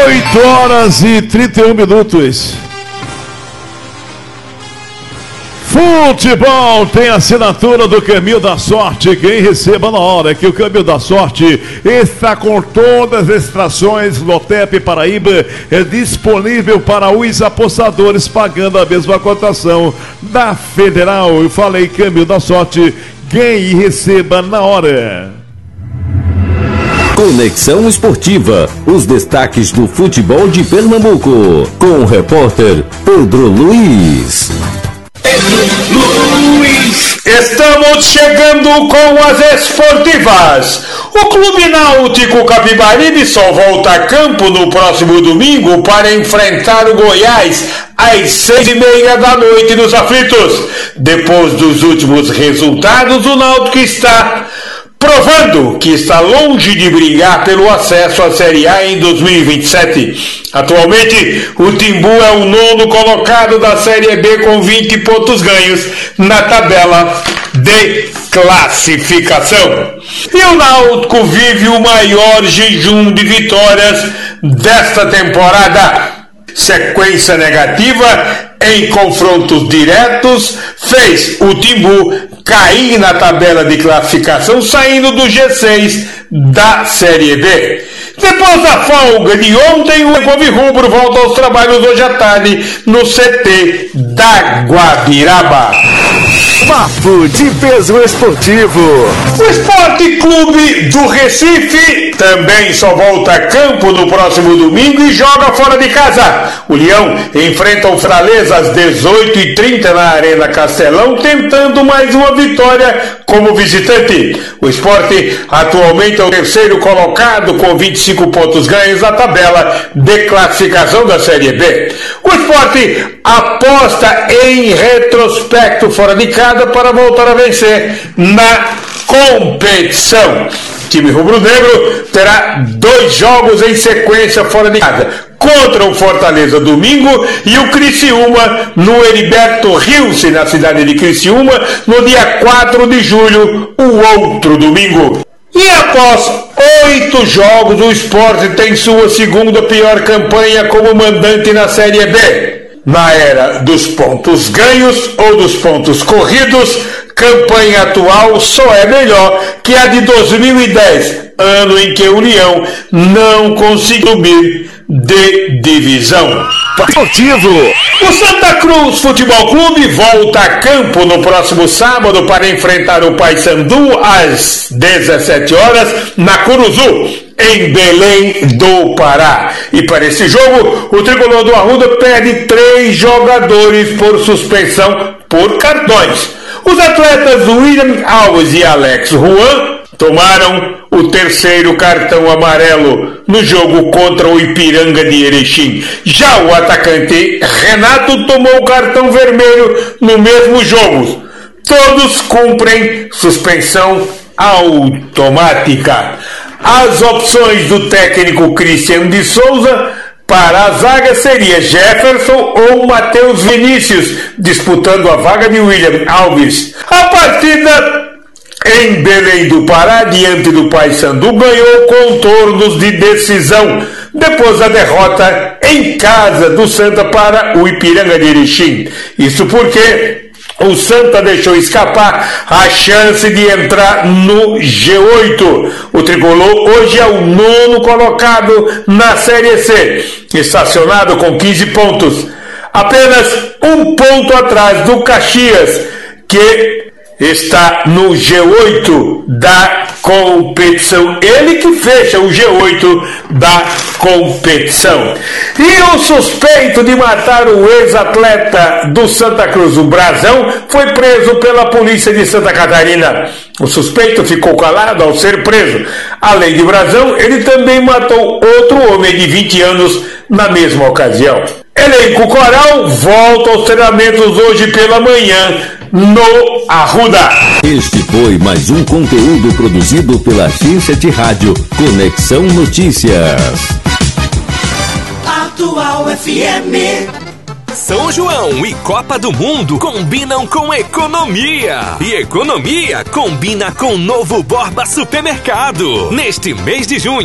8h31. Futebol tem assinatura do Caminho da Sorte. Quem receba na hora, que o Caminho da Sorte está com todas as extrações. Lotep Paraíba é disponível para os apostadores, pagando a mesma cotação da Federal. Eu falei Caminho da Sorte, ganhe e receba na hora. Conexão Esportiva, os destaques do futebol de Pernambuco, com o repórter Pedro Luiz. Estamos chegando com as esportivas. O Clube Náutico Capibaribe só volta a campo no próximo domingo para enfrentar o Goiás às 6h30 nos aflitos. Depois dos últimos resultados, o Náutico está provando que está longe de brigar pelo acesso à Série A em 2027. Atualmente, o Timbu é o 9º colocado da Série B com 20 pontos ganhos na tabela de classificação. E o Náutico vive o maior jejum de vitórias desta temporada. Sequência negativa em confrontos diretos fez o Timbu cair na tabela de classificação, saindo do G6 da Série B. Depois da folga de ontem, o Clube Rubro volta aos trabalhos hoje à tarde no CT da Guabiraba. Papo de Peso Esportivo. O Esporte Clube do Recife também só volta a campo no próximo domingo e joga fora de casa. O Leão enfrenta o Fortaleza às 18h30 na Arena Castelão, tentando mais uma vitória como visitante. O Sport atualmente é o 3º colocado com 25 pontos ganhos na tabela de classificação da Série B. O Sport aposta em retrospecto fora de casa para voltar a vencer na competição. O time rubro-negro terá 2 jogos em sequência fora de casa, contra o Fortaleza domingo e o Criciúma no Heriberto Rilse, na cidade de Criciúma, no dia 4 de julho, o outro domingo. E após 8 jogos, o Sport tem sua segunda pior campanha como mandante na Série B. Na era dos pontos ganhos ou dos pontos corridos, campanha atual só é melhor que a de 2010, ano em que o Leão não conseguiu subir de divisão. Esportivo. O Santa Cruz Futebol Clube volta a campo no próximo sábado para enfrentar o Paysandu às 17 horas na Curuzu, em Belém do Pará. E para esse jogo, o tricolor do Arruda perde 3 jogadores por suspensão por cartões. Os atletas William Alves e Alex Juan tomaram o 3º cartão amarelo no jogo contra o Ipiranga de Erechim. Já o atacante Renato tomou o cartão vermelho no mesmo jogo. Todos cumprem suspensão automática. As opções do técnico Cristiano de Souza para a zaga seria Jefferson ou Matheus Vinícius, disputando a vaga de William Alves. A partida em Belém do Pará, diante do Paysandu, ganhou contornos de decisão, depois da derrota em casa do Santa para o Ipiranga de Erechim. Isso porque o Santa deixou escapar a chance de entrar no G8. O tricolor hoje é o 9º colocado na Série C, estacionado com 15 pontos. Apenas 1 ponto atrás do Caxias, que está no G8 da competição. Ele que fecha o G8 da competição. E o suspeito de matar o ex-atleta do Santa Cruz, o Brazão, foi preso pela polícia de Santa Catarina. O suspeito ficou calado ao ser preso. Além de Brazão, ele também matou outro homem de 20 anos na mesma ocasião. Elenco Coral volta aos treinamentos hoje pela manhã no Arruda. Este foi mais um conteúdo produzido pela agência de rádio Conexão Notícias. Atual FM. São João e Copa do Mundo combinam com economia. E economia combina com o novo Borba Supermercado. Neste mês de junho,